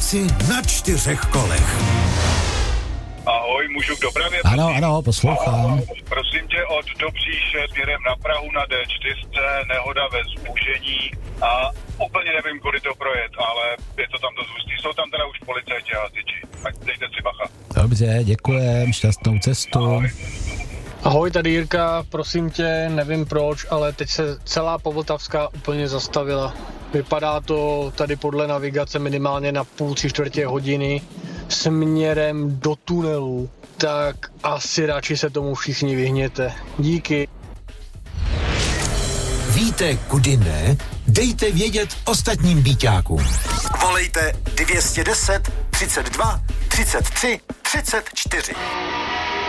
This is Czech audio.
práci na 4 kolech. Ahoj, můžu k dopravě? Ano, poslouchám. Prosím tě, od Dobříše směrem na Prahu na D4, nehoda ve zúžení a úplně nevím, kudy to projet, ale je to tam dost hustý. Jsou tam teda už policajti a hasiči. Tak dejte si bacha. Dobře, děkujem, šťastnou cestu. Ahoj, tady Jirka, prosím tě, nevím proč, ale teď se celá Povltavská úplně zastavila. Vypadá to tady podle navigace minimálně na 3/4 hodiny směrem do tunelu, tak asi radši se tomu všichni vyhněte. Díky. Víte, kudy ne? Dejte vědět ostatním býťákům. Volejte 210 32 33 34.